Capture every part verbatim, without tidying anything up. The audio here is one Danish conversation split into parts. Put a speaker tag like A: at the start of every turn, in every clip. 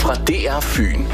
A: fra D R Fyn.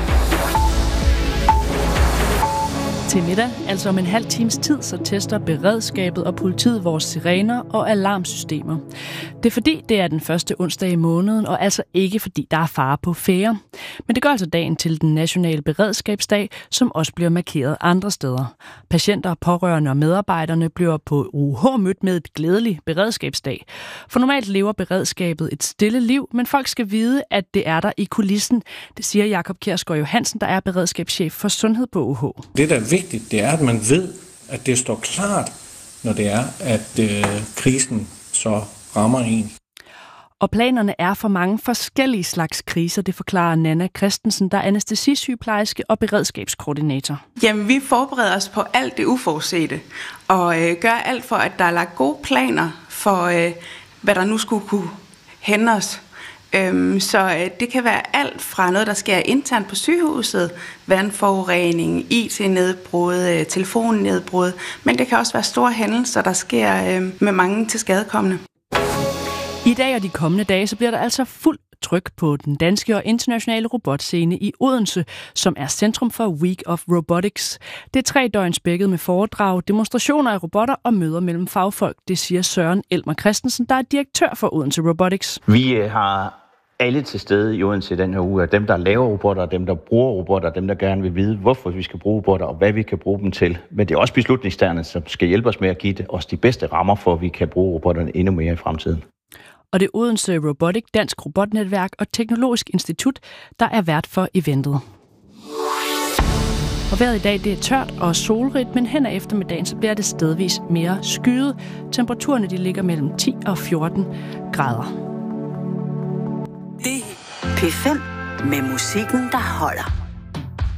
B: Til middag, altså om en halv times tid, så tester beredskabet og politiet vores sirener og alarmsystemer. Det er fordi, det er den første onsdag i måneden, og altså ikke fordi, der er fare på færre. Men det gør altså dagen til den nationale beredskabsdag, som også bliver markeret andre steder. Patienter, pårørende og medarbejderne bliver på U H mødt med et glædeligt beredskabsdag. For normalt lever beredskabet et stille liv, men folk skal vide, at det er der i kulissen. Det siger Jakob Kjærsgaard Johansen, der er beredskabschef for sundhed på U H.
C: Det, der er vigtigt, det er, at man ved, at det står klart, når det er, at øh, krisen så rammer en.
B: Og planerne er for mange forskellige slags kriser, det forklarer Nanna Christensen, der er anæstesisygeplejerske og beredskabskoordinator.
D: Jamen, vi forbereder os på alt det uforudsete, og øh, gør alt for, at der er lagt gode planer for, øh, hvad der nu skulle kunne hænde os. Øhm, så øh, det kan være alt fra noget, der sker internt på sygehuset, vandforurening, I T-nedbrud, øh, telefonnedbrud, men det kan også være store hændelser, der sker øh, med mange tilskadekomne.
B: I dag og de kommende dage, så bliver der altså fuld tryk på den danske og internationale robotscene i Odense, som er centrum for Week of Robotics. Det er tre døgn spækket med foredrag, demonstrationer af robotter og møder mellem fagfolk, det siger Søren Elmer Christensen, der er direktør for Odense Robotics.
E: Vi har alle til stede i Odense den her uge, dem der laver robotter, dem der bruger robotter, dem der gerne vil vide, hvorfor vi skal bruge robotter og hvad vi kan bruge dem til. Men det er også beslutningstagerne, som skal hjælpe os med at give os de bedste rammer for, at vi kan bruge robotterne endnu mere i fremtiden.
B: Og det er Odense Robotic, Dansk Robotnetværk og Teknologisk Institut, der er vært for eventet. Og vejret i dag, det er tørt og solrigt, men hen ad eftermiddagen, så bliver det stedvis mere skyet. Temperaturerne, de ligger mellem ti og fjorten grader.
F: Det er P fem med musikken, der holder.